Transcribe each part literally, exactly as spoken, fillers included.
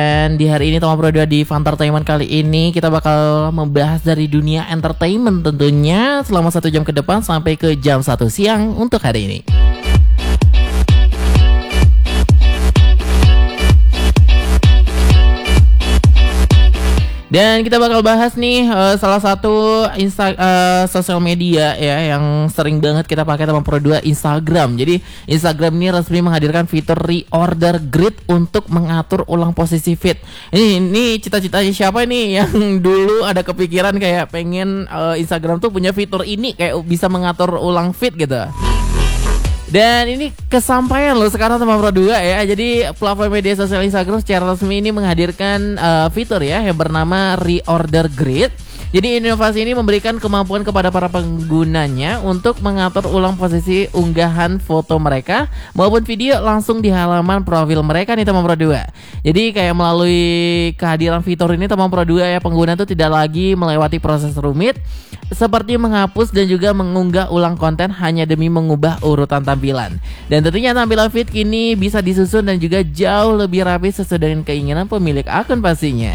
Dan di hari ini teman Pro dua di Fantertainment kali ini kita bakal membahas dari dunia entertainment tentunya selama satu jam ke depan sampai ke jam satu siang untuk hari ini. Dan kita bakal bahas nih uh, salah satu insta uh, sosial media ya yang sering banget kita pakai teman Pro dua, Instagram. Jadi Instagram ini resmi menghadirkan fitur reorder grid untuk mengatur ulang posisi feed. Ini ini cita-citanya siapa nih yang dulu ada kepikiran kayak pengen uh, Instagram tuh punya fitur ini kayak bisa mengatur ulang feed gitu. Dan ini kesampaian loh sekarang teman Pro dua ya. Jadi platform media sosial Instagram secara resmi ini menghadirkan uh, fitur ya yang bernama Reorder Grid. Jadi inovasi ini memberikan kemampuan kepada para penggunanya untuk mengatur ulang posisi unggahan foto mereka maupun video langsung di halaman profil mereka nih teman Pro dua. Jadi kayak melalui kehadiran fitur ini teman Pro dua ya, pengguna itu tidak lagi melewati proses rumit seperti menghapus dan juga mengunggah ulang konten hanya demi mengubah urutan tampilan. Dan tentunya tampilan feed kini bisa disusun dan juga jauh lebih rapi sesuai dengan keinginan pemilik akun pastinya.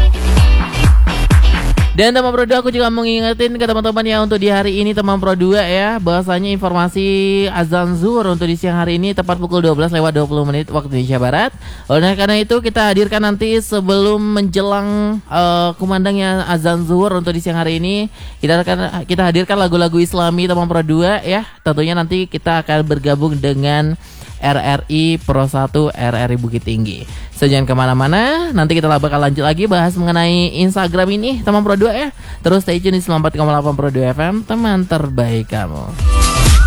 Dan teman Pro dua aku juga mau ngingetin ke teman-teman ya untuk di hari ini teman Pro dua ya, bahwasanya informasi azan zuhur untuk di siang hari ini tepat pukul dua belas lewat dua puluh menit waktu Indonesia Barat. Oleh karena itu kita hadirkan nanti sebelum menjelang uh, kumandangnya azan zuhur untuk di siang hari ini kita akan kita hadirkan lagu-lagu Islami teman Pro dua ya. Tentunya nanti kita akan bergabung dengan R R I Pro satu R R I Bukit Tinggi. So jangan kemana-mana, nanti kita bakal lanjut lagi bahas mengenai Instagram ini teman Pro dua ya. Terus stay tune di sembilan puluh empat koma delapan Pro dua F M, teman terbaik kamu.